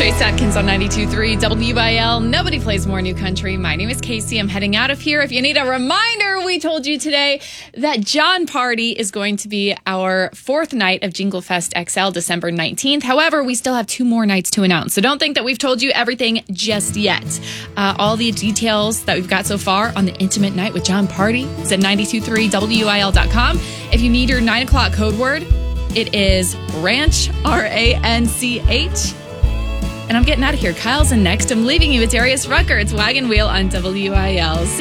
Trace Atkins on 92.3 WIL. Nobody plays more new country. My name is Casey. I'm heading out of here. If you need a reminder, we told you today that John Party is going to be our fourth night of Jingle Fest XL, December 19th. However, we still have 2 more nights to announce. So don't think that we've told you everything just yet. All the details that we've got so far on the intimate night with John Party is at 923WIL.com. If you need your 9 o'clock code word, it is Ranch, RANCH. And I'm getting out of here. Kyle's in next. I'm leaving you with Darius Rucker. It's Wagon Wheel on WIL.